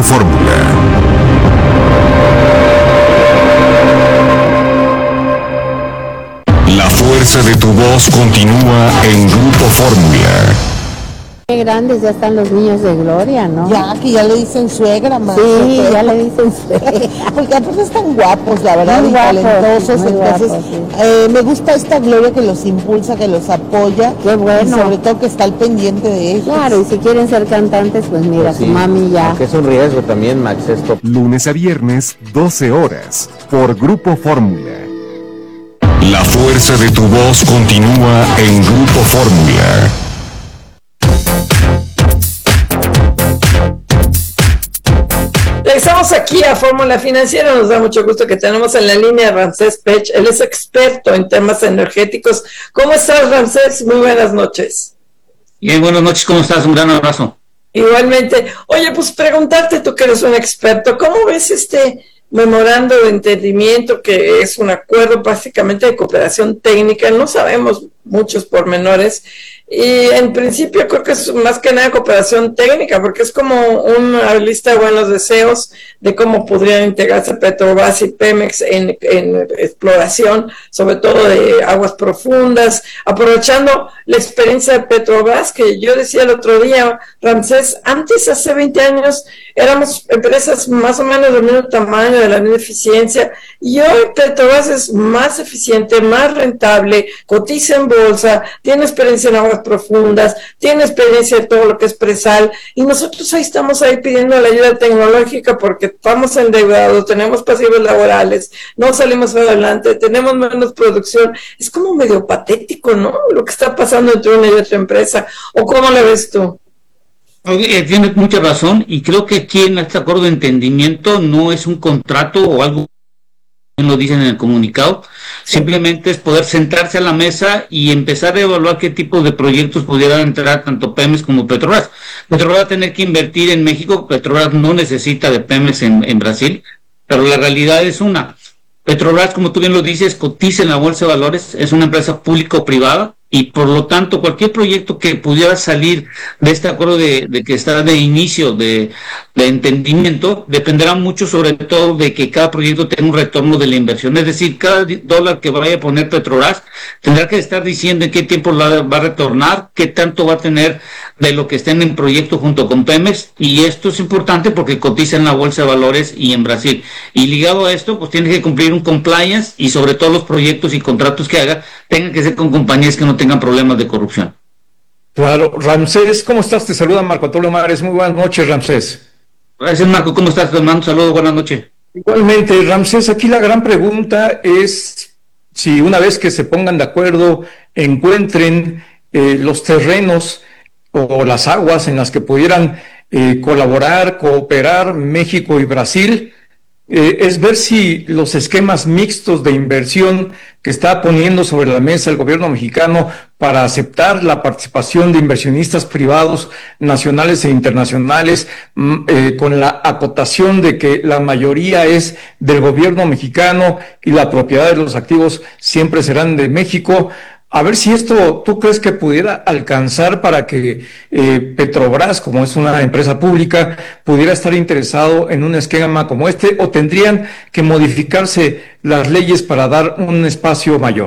Fórmula. La fuerza de tu voz continúa en Grupo Fórmula. Qué grandes ya están los niños de Gloria, ¿no? Ya, que ya le dicen suegra, más. Sí, ya le dicen suegra. Porque aparte están guapos, la verdad, Muy y guapos, talentosos. muy Entonces, guapos, sí. me gusta esta Gloria que los impulsa, que los apoya. Qué bueno. Y sobre todo que está al pendiente de ellos. Claro, y si quieren ser cantantes, pues mira, Pues sí, su mami ya. aunque es un riesgo también, Max, esto. Lunes a viernes, 12 horas, por Grupo Fórmula. La fuerza de tu voz continúa en Grupo Fórmula. Regresamos aquí a Fórmula Financiera. Nos da mucho gusto que tenemos en la línea a Ramsés Pech. Él es experto en temas energéticos. ¿Cómo estás, Ramsés? Muy buenas noches. Bien, buenas noches. ¿Cómo estás? Un gran abrazo. Igualmente. Oye, pues preguntarte, tú que eres un experto, ¿cómo ves este memorando de entendimiento, que es un acuerdo básicamente de cooperación técnica? No sabemos muchos pormenores, y en principio creo que es más que nada cooperación técnica, porque es como una lista de buenos deseos de cómo podrían integrarse Petrobras y Pemex en exploración, sobre todo de aguas profundas, aprovechando la experiencia de Petrobras, que yo decía el otro día, Ramsés, antes, hace 20 años, éramos empresas más o menos del mismo tamaño, de la misma eficiencia, y hoy Petrobras es más eficiente, más rentable, cotiza en bolsa, tiene experiencia en aguas profundas, tiene experiencia en todo lo que es presal, y nosotros ahí estamos ahí pidiendo la ayuda tecnológica porque estamos endeudados, tenemos pasivos laborales, no salimos adelante, tenemos menos producción. Es como medio patético, ¿no?, lo que está pasando entre una y otra empresa. ¿O cómo lo ves tú? Tienes mucha razón, y creo que aquí en este acuerdo de entendimiento no es un contrato o algo, lo dicen en el comunicado, simplemente es poder sentarse a la mesa y empezar a evaluar qué tipo de proyectos pudieran entrar tanto Pemex como Petrobras. Petrobras va a tener que invertir en México. Petrobras no necesita de Pemex en Brasil, pero la realidad es una. Petrobras, como tú bien lo dices, cotiza en la bolsa de valores, es una empresa pública o privada, y por lo tanto cualquier proyecto que pudiera salir de este acuerdo de que está de inicio de entendimiento dependerá mucho sobre todo de que cada proyecto tenga un retorno de la inversión. Es decir, cada dólar que vaya a poner Petrobras tendrá que estar diciendo en qué tiempo va a retornar, qué tanto va a tener de lo que esté en el proyecto junto con Pemex, y esto es importante porque cotiza en la bolsa de valores y en Brasil, y ligado a esto pues tiene que cumplir un compliance, y sobre todo los proyectos y contratos que haga tengan que ser con compañías que no tengan problemas de corrupción. Claro. Ramsés, ¿cómo estás? Te saluda Marco Antonio Mares. Muy buenas noches, Ramsés. Gracias, Marco. ¿Cómo estás? Te mando un saludo. Buenas noches. Igualmente, Ramsés, aquí la gran pregunta es si una vez que se pongan de acuerdo, encuentren los terrenos o las aguas en las que pudieran colaborar, cooperar México y Brasil. Es ver si los esquemas mixtos de inversión que está poniendo sobre la mesa el gobierno mexicano para aceptar la participación de inversionistas privados nacionales e internacionales, con la acotación de que la mayoría es del gobierno mexicano y la propiedad de los activos siempre serán de México. A ver si esto, ¿tú crees que pudiera alcanzar para que Petrobras, como es una empresa pública, pudiera estar interesado en un esquema como este, o tendrían que modificarse las leyes para dar un espacio mayor?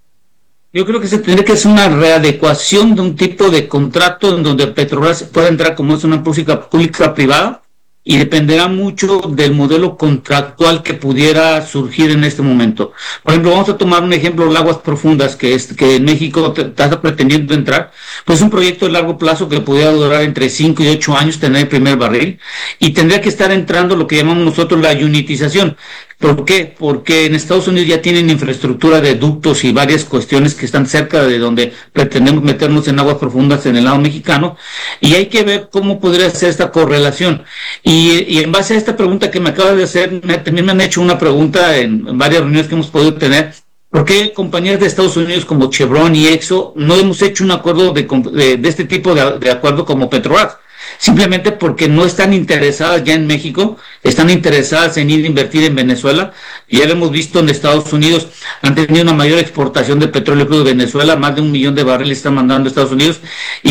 Yo creo que se tendría que hacer una readecuación de un tipo de contrato en donde Petrobras pueda entrar como es una pública privada, y dependerá mucho del modelo contractual que pudiera surgir en este momento. Por ejemplo, vamos a tomar un ejemplo, el Aguas Profundas, que en México está pretendiendo entrar, pues un proyecto de largo plazo que pudiera durar entre 5 y 8 años, tener el primer barril, y tendría que estar entrando lo que llamamos nosotros la unitización. ¿Por qué? Porque en Estados Unidos ya tienen infraestructura de ductos y varias cuestiones que están cerca de donde pretendemos meternos en aguas profundas en el lado mexicano, y hay que ver cómo podría ser esta correlación. Y en base a esta pregunta que me acabas de hacer, también me han hecho una pregunta en varias reuniones que hemos podido tener. ¿Por qué compañías de Estados Unidos como Chevron y Exxon no hemos hecho un acuerdo de este tipo de acuerdo como Petrobras? Simplemente porque no están interesadas ya en México, están interesadas en ir a invertir en Venezuela. Ya lo hemos visto en Estados Unidos, han tenido una mayor exportación de petróleo crudo de Venezuela, más de 1 millón de barriles están mandando a Estados Unidos, y